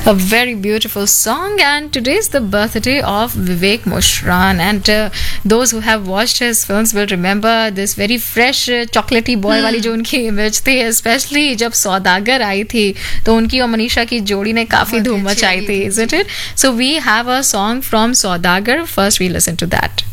A very beautiful song, and today is the birthday of Vivek Mushran. And those who have watched his films will remember this very fresh, chocolatey boy वाली जो उनकी image थी, especially जब सौदागर आई थी तो उनकी और मनीषा की जोड़ी ने काफी धूम मचाई थी, isn't it? So we have a song from Saudagar. First, we listen to that.